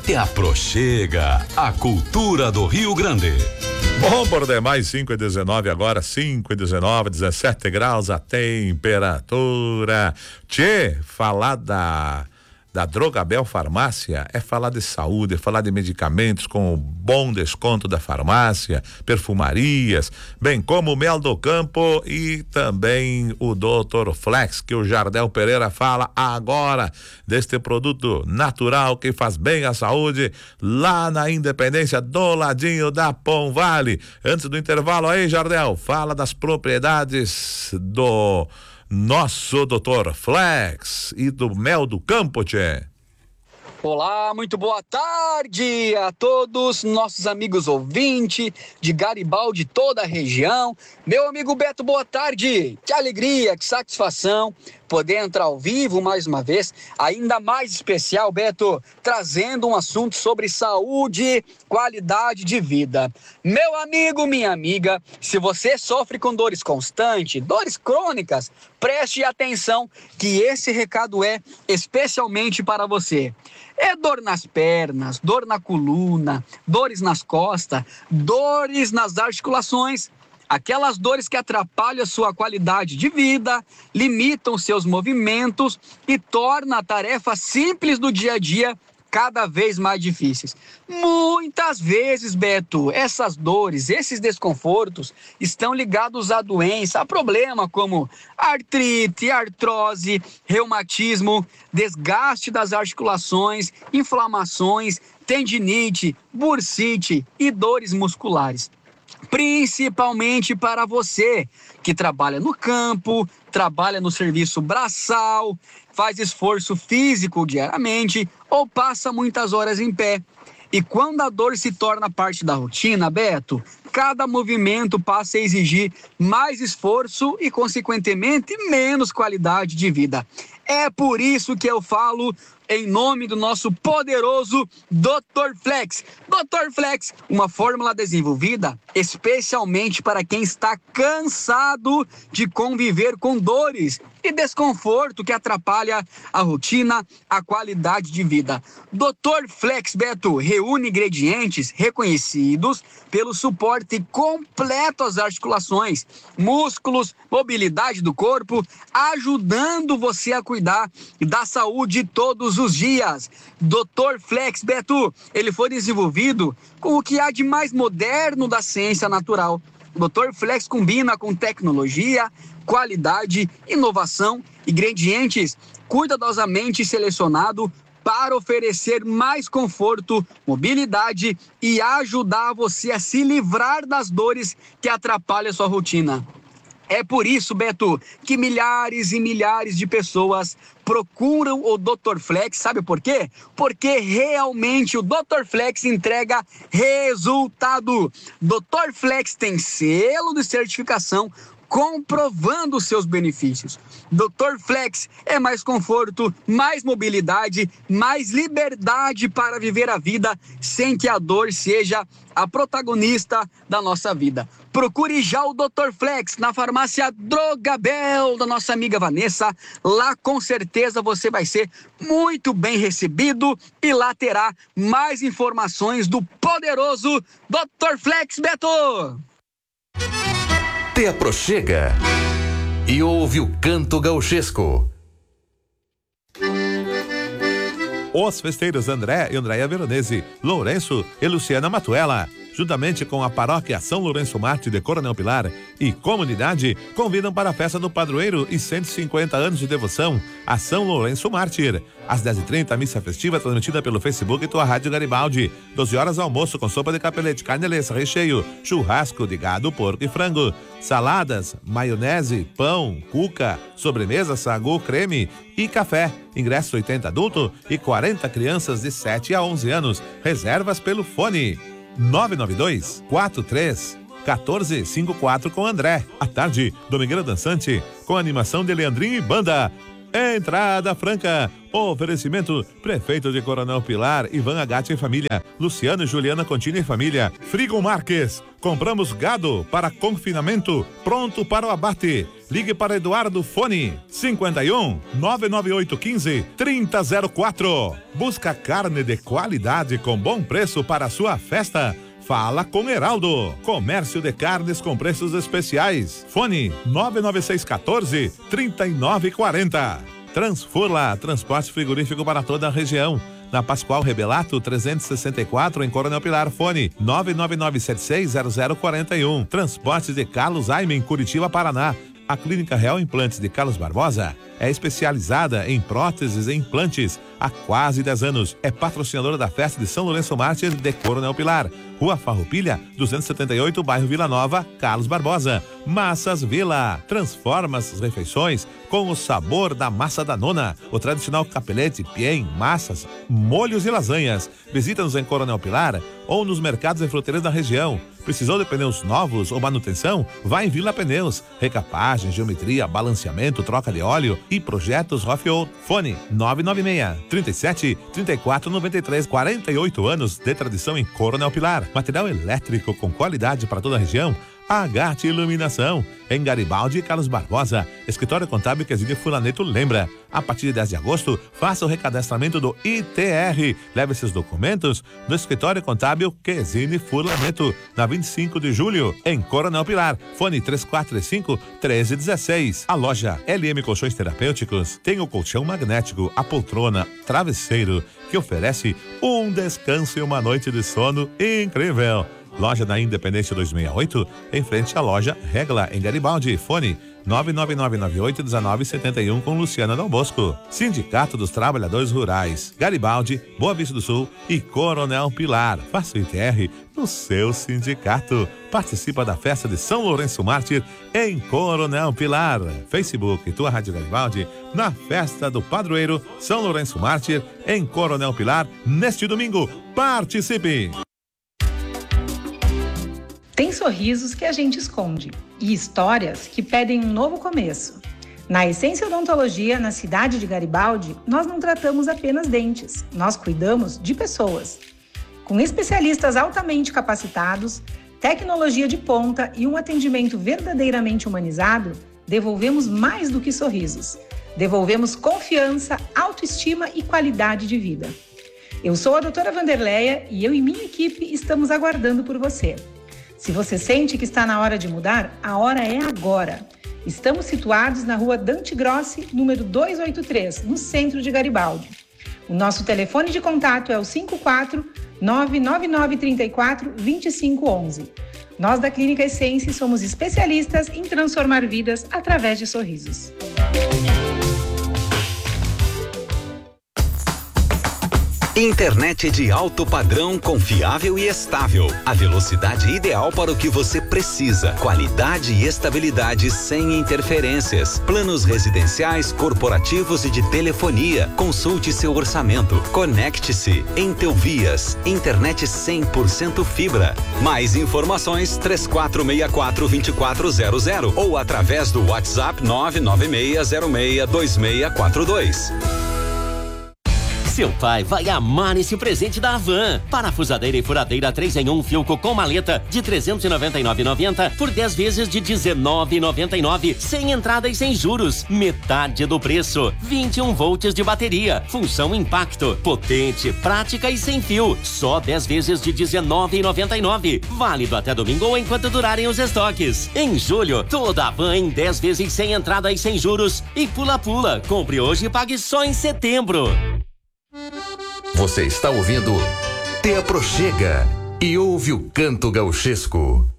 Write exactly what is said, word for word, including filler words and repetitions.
Te aproxega a cultura do Rio Grande. Bom, por demais, cinco e dezenove agora, cinco e dezenove, dezessete graus a temperatura. Tchê, falar da, da Drogabel Farmácia é falar de saúde, é falar de medicamentos com o bom desconto da farmácia, perfumarias, bem como o Mel do Campo e também o doutor Flex, que o Jardel Pereira fala agora deste produto natural que faz bem à saúde, lá na Independência, do ladinho da Pão Vale. Antes do intervalo aí, Jardel, fala das propriedades do nosso doutor Flex e do Mel do Campo, tchê. Olá, muito boa tarde a todos nossos amigos ouvintes de Garibaldi, toda a região. Meu amigo Beto, boa tarde. Que alegria, que satisfação poder entrar ao vivo mais uma vez, ainda mais especial, Beto, trazendo um assunto sobre saúde, qualidade de vida. Meu amigo, minha amiga, se você sofre com dores constantes, dores crônicas, preste atenção que esse recado é especialmente para você. É dor nas pernas, dor na coluna, dores nas costas, dores nas articulações. Aquelas dores que atrapalham a sua qualidade de vida, limitam seus movimentos e tornam a tarefa simples do dia a dia cada vez mais difíceis. Muitas vezes, Beto, essas dores, esses desconfortos estão ligados a doença, a problema como artrite, artrose, reumatismo, desgaste das articulações, inflamações, tendinite, bursite e dores musculares. Principalmente para você que trabalha no campo, trabalha no serviço braçal, faz esforço físico diariamente ou passa muitas horas em pé. E quando a dor se torna parte da rotina, Beto, cada movimento passa a exigir mais esforço e, consequentemente, menos qualidade de vida. É por isso que eu falo em nome do nosso poderoso doutor Flex. doutor Flex, uma fórmula desenvolvida especialmente para quem está cansado de conviver com dores e desconforto que atrapalha a rotina, a qualidade de vida. doutor Flex, Beto, reúne ingredientes reconhecidos pelo suporte completo às articulações, músculos, mobilidade do corpo, ajudando você a cuidar da saúde todos os dias. doutor Flex, Beto, ele foi desenvolvido com o que há de mais moderno da ciência natural. O doutor Flex combina com tecnologia, qualidade, inovação, ingredientes cuidadosamente selecionados para oferecer mais conforto, mobilidade e ajudar você a se livrar das dores que atrapalham a sua rotina. É por isso, Beto, que milhares e milhares de pessoas procuram o doutor Flex, sabe por quê? Porque realmente o doutor Flex entrega resultado. doutor Flex tem selo de certificação comprovando os seus benefícios. doutor Flex é mais conforto, mais mobilidade, mais liberdade para viver a vida sem que a dor seja a protagonista da nossa vida. Procure já o doutor Flex na farmácia Drogabel da nossa amiga Vanessa. Lá com certeza você vai ser muito bem recebido e lá terá mais informações do poderoso doutor Flex, Beto. Te aproxega e ouve o canto gauchesco. Os festeiros André e Andréia Veronese, Lourenço e Luciana Matuela, juntamente com a paróquia São Lourenço Mártir de Coronel Pilar e comunidade, convidam para a festa do padroeiro e cento e cinquenta anos de devoção a São Lourenço Mártir. Às dez e trinta, a missa festiva transmitida pelo Facebook e tua Rádio Garibaldi. doze horas, almoço com sopa de capelete, carne lessa, recheio, churrasco de gado, porco e frango, saladas, maionese, pão, cuca, sobremesa, sagu, creme e café. Ingresso oitenta adulto e quarenta crianças de sete a onze anos. Reservas pelo fone nove nove dois, quatro três, um quatro cinco quatro com André. À tarde, Domingueira Dançante com animação de Leandrinho e banda. Entrada franca. Oferecimento: Prefeito de Coronel Pilar, Ivan Agatti e família, Luciano e Juliana Contini e família. Frigo Marques. Compramos gado para confinamento, pronto para o abate. Ligue para Eduardo Fone cinquenta e um, nove nove oito um cinco, trinta zero quatro. Busca carne de qualidade com bom preço para a sua festa? Fala com Heraldo, comércio de carnes com preços especiais. Fone nove nove seis um quatro, três nove quatro zero. Transfurla, transporte frigorífico para toda a região. Na Pascoal Rebelato trezentos e sessenta e quatro, em Coronel Pilar. Fone nove nove nove sete seis zero zero quatro um. Transportes de Carlos Aime, em Curitiba, Paraná. A Clínica Real Implantes de Carlos Barbosa é especializada em próteses e implantes há quase dez anos. É patrocinadora da festa de São Lourenço Mártir de Coronel Pilar. Rua Farroupilha, duzentos e setenta e oito, bairro Vila Nova, Carlos Barbosa. Massas Vila. Transforma as refeições com o sabor da massa da nona. O tradicional capelete, piem, massas, molhos e lasanhas. Visita-nos em Coronel Pilar ou nos mercados e fruteiras da região. Precisou de pneus novos ou manutenção? Vá em Vila Pneus. Recapagem, geometria, balanceamento, troca de óleo e projetos Rofiol. Fone nove nove seis, trinta e sete, trinta e quatro, noventa e três. quarenta e oito anos de tradição em Coronel Pilar. Material elétrico com qualidade para toda a região. Agate Iluminação, em Garibaldi e Carlos Barbosa. Escritório Contábil Quesine Fulaneto lembra. A partir de dez de agosto, faça o recadastramento do I T R. Leve esses documentos no Escritório Contábil Quesine Fulaneto, na vinte e cinco de julho, em Coronel Pilar. Fone três quatro cinco, um três um seis. A loja L M Colchões Terapêuticos tem o colchão magnético, a poltrona, travesseiro, que oferece um descanso e uma noite de sono incrível. Loja da Independência duzentos e sessenta e oito, em frente à loja Regla, em Garibaldi. Fone nove nove nove nove oito um nove sete um, com Luciana Dom Bosco. Sindicato dos Trabalhadores Rurais, Garibaldi, Boa Vista do Sul e Coronel Pilar. Faça o I T R no seu sindicato. Participa da festa de São Lourenço Mártir em Coronel Pilar. Facebook, tua Rádio Garibaldi, na festa do padroeiro São Lourenço Mártir em Coronel Pilar, neste domingo. Participe! Tem sorrisos que a gente esconde e histórias que pedem um novo começo. Na Essência Odontologia, na cidade de Garibaldi, nós não tratamos apenas dentes, nós cuidamos de pessoas. Com especialistas altamente capacitados, tecnologia de ponta e um atendimento verdadeiramente humanizado, devolvemos mais do que sorrisos. Devolvemos confiança, autoestima e qualidade de vida. Eu sou a doutora Vanderleia e eu e minha equipe estamos aguardando por você. Se você sente que está na hora de mudar, a hora é agora. Estamos situados na rua Dante Grossi, número duzentos e oitenta e três, no centro de Garibaldi. O nosso telefone de contato é o cinco quatro nove nove nove três quatro dois cinco um um. Nós da Clínica Essência somos especialistas em transformar vidas através de sorrisos. Internet de alto padrão, confiável e estável. A velocidade ideal para o que você precisa. Qualidade e estabilidade sem interferências. Planos residenciais, corporativos e de telefonia. Consulte seu orçamento. Conecte-se. Entelvias. Internet cem por cento fibra. Mais informações três quatro seis quatro, dois quatro zero zero ou através do WhatsApp nove nove seis zero seis dois seis quatro dois. Seu pai vai amar esse presente da Havan. Parafusadeira e furadeira três em um Filco com maleta de trezentos e noventa e nove reais e noventa centavos por dez vezes de dezenove reais e noventa e nove centavos, sem entrada e sem juros. Metade do preço. vinte e um volts de bateria. Função impacto. Potente, prática e sem fio. Só dez vezes de dezenove reais e noventa e nove centavos. Válido até domingo ou enquanto durarem os estoques. Em julho, toda a Havan em dez vezes sem entrada e sem juros. E pula-pula. Compre hoje e pague só em setembro. Você está ouvindo Te Aproxega e ouve o canto gauchesco.